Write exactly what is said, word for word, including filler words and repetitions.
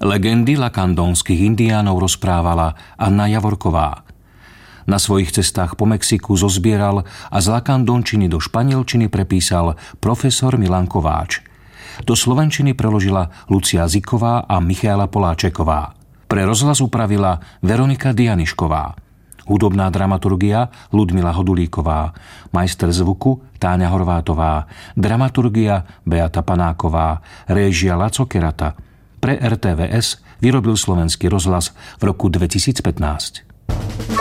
Legendy lakandónskych indiánov rozprávala Anna Javorková. Na svojich cestách po Mexiku zozbieral a z lakandónčiny do španielčiny prepísal profesor Milan Kováč. Do slovenčiny preložila Lucia Ziková a Michaela Poláčeková. Pre rozhlas upravila Veronika Dianišková. Hudobná dramaturgia Ludmila Hodulíková. Majster zvuku Táňa Horvátová. Dramaturgia Beata Panáková. Réžia Laco Kerata. Pre er té vé es vyrobil Slovenský rozhlas v roku dvetisícpätnásť.